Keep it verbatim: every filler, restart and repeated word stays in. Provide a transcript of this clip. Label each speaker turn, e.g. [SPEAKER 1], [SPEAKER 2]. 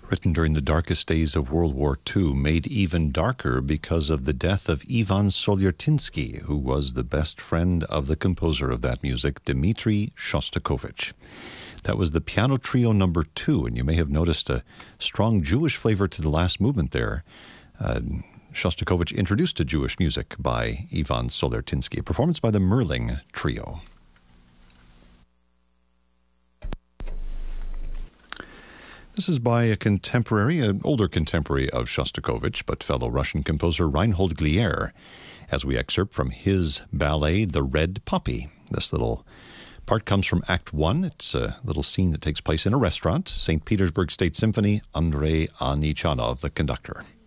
[SPEAKER 1] written during the darkest days of World War Two, made even darker because of the death of Ivan Solyartinsky, who was the best friend of the composer of that music, Dmitri Shostakovich. That was the Piano Trio number two, and you may have noticed a strong Jewish flavor to the last movement there. Uh, Shostakovich introduced to Jewish music by Ivan Solyartinsky, a performance by the Merling Trio. This is by a contemporary, an older contemporary of Shostakovich, but fellow Russian composer Reinhold Glier, as we excerpt from his ballet, The Red Poppy. This little part comes from Act One. It's a little scene that takes place in a restaurant. Saint Petersburg State Symphony, Andrei Anichanov, the conductor.